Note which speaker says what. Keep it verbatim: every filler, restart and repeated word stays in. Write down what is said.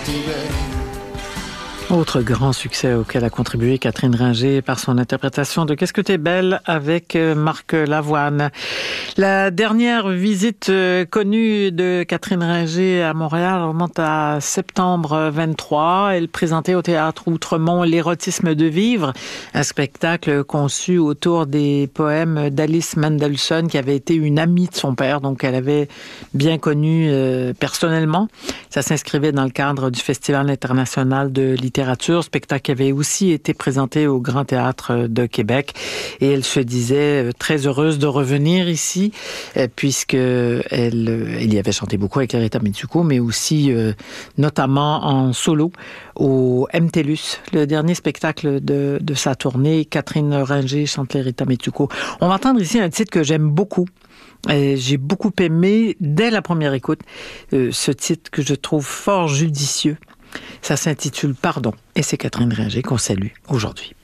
Speaker 1: Autre grand succès auquel a contribué Catherine Ringer par son interprétation de Qu'est-ce que t'es belle avec Marc Lavoine. La dernière visite connue de Catherine Ringer à Montréal remonte à septembre vingt-trois. Elle présentait au Théâtre Outremont L'érotisme de vivre, un spectacle conçu autour des poèmes d'Alice Mendelssohn, qui avait été une amie de son père, donc elle avait bien connu euh, personnellement. Ça s'inscrivait dans le cadre du Festival international de littérature. Spectacle qui avait aussi été présenté au Grand Théâtre de Québec. Et elle se disait très heureuse de revenir ici, puisque elle, elle y avait chanté beaucoup avec Rita Mitsuko, mais aussi euh, notamment en solo au M T L U S, le dernier spectacle de, de sa tournée. Catherine Ringer chante les Rita Mitsuko. On va entendre ici un titre que j'aime beaucoup. Et j'ai beaucoup aimé, dès la première écoute, euh, ce titre que je trouve fort judicieux. Ça s'intitule Pardon et c'est Catherine Ringer qu'on salue aujourd'hui.